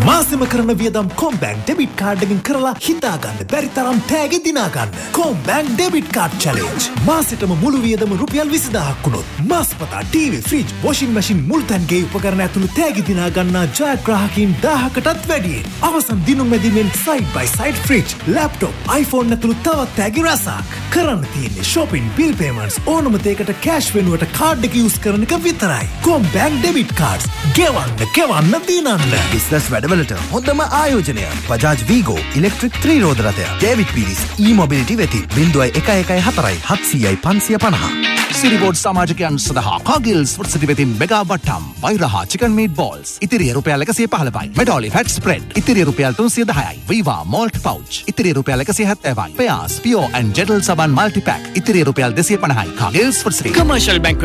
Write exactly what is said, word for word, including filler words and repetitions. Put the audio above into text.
මාසෙම කරන වියදම් කොම්බැංක් debit card එකෙන් කරලා හිතා ගන්න බැරි තරම් තෑගි දිනා ගන්න. කොම්බැංක් ඩෙබිට් කාඩ් චැලෙන්ජ්. මාසෙටම මුළු වියදම රුපියල් විසිදාහක් වුණොත් මාසපතා ටීවී, ෆ්‍රිජ්, වොෂින් මැෂින්, මුල්තැන්ගේ උපකරණ ඇතුළු තෑගි දිනා ගන්නා ජයග්‍රාහකයින් දාහකටත් වැඩියෙන්. අවසන් දිනුම් මැදින්ෙන් සයිඩ් බයි සයිඩ් ෆ්‍රිජ්, ලැප්ටොප්, iPhone ඇතුළු තවත් තෑගි රැසක්. කරන්න තියෙන්නේ shopping, bill payments, ඕනම දෙයකට කෑෂ් වෙනුවට කාඩ් එක යූස් කරන එක විතරයි. කොම්බැංක් ඩෙබිට් කාඩ්ස්. ගෙවන්න, ගෙවන්න දිනන්න. බිස්නස් වැඩවලට හොඳම ආයෝජනය බජාජ් වීගෝ ඉලෙක්ට්‍රික් ත්‍රිරෝධ රථය. ඩේවිඩ් පීරිස් e-mobility වෙති බිංදුවයි එකයි එකයි හතරයි හත්සියයි පන්සිය පනහ. සිරිබෝඩ් සමාජකයන් සඳහා කාගිල්ස් ෆුඩ්සිටි වෙතින් මෙගා වට්ටම් වෛරහා චිකන් මීට් බෝල්ස් ඉතිරිය රුපියල් එකසිය පහළොවයි. මෙඩෝලි ෆැට් ස්ප්‍රෙඩ් ඉතිරිය රුපියල් තුන්සිය දහයයි. වීවා මෝල්ට් පවුච් ඉතිරිය රුපියල් එකසිය හැත්තෑවයි. පයාස් පියෝ ඇන්ඩ් ජෙඩල් සබන් මල්ටි පැක් ඉතිරිය රුපියල් දෙසිය පනහයි. කාගිල්ස් ෆුඩ්සිටි. Commercial Bank